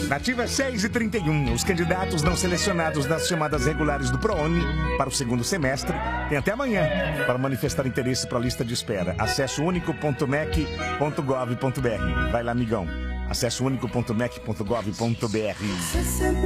Nativa 6h31. Os candidatos não selecionados nas chamadas regulares do ProUni para o segundo semestre têm até amanhã para manifestar interesse para a lista de espera. Acesse unico.mec.gov.br. Vai lá, amigão. Acesse unico.mec.gov.br.